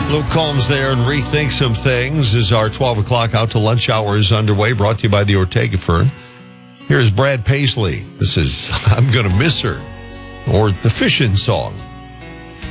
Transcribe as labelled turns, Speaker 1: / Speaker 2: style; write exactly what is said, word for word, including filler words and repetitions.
Speaker 1: Luke Combs there and Rethink Some Things as our twelve o'clock out to lunch hour is underway, brought to you by the Ortega Firm. Here's Brad Paisley. This is I'm Gonna Miss Her, or the Fishin' Song.